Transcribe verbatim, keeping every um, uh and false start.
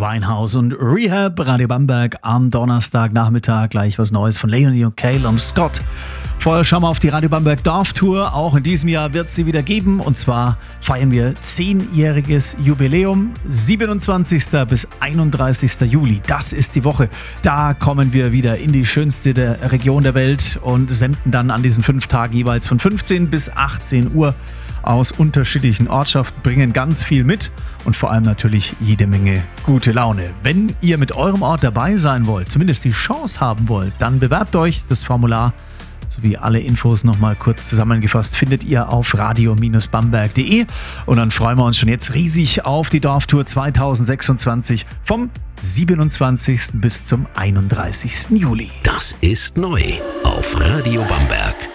Winehouse und Rehab, Radio Bamberg am Donnerstagnachmittag. Gleich was Neues von Leonie und Calum Scott. Vorher schauen wir auf die Radio Bamberg Dorftour. Auch in diesem Jahr wird es sie wieder geben. Und zwar feiern wir zehnjähriges Jubiläum. siebenundzwanzigsten bis einunddreißigsten Juli. Das ist die Woche. Da kommen wir wieder in die schönste der Region der Welt und senden dann an diesen fünf Tagen jeweils von fünfzehn bis achtzehn Uhr aus unterschiedlichen Ortschaften, bringen ganz viel mit und vor allem natürlich jede Menge gute Laune. Wenn ihr mit eurem Ort dabei sein wollt, zumindest die Chance haben wollt, dann bewerbt euch. Das Formular sowie alle Infos nochmal kurz zusammengefasst findet ihr auf radio Bindestrich bamberg punkt de und dann freuen wir uns schon jetzt riesig auf die Dorftour zweitausendsechsundzwanzig vom siebenundzwanzigsten bis zum einunddreißigsten Juli. Das ist neu auf Radio Bamberg.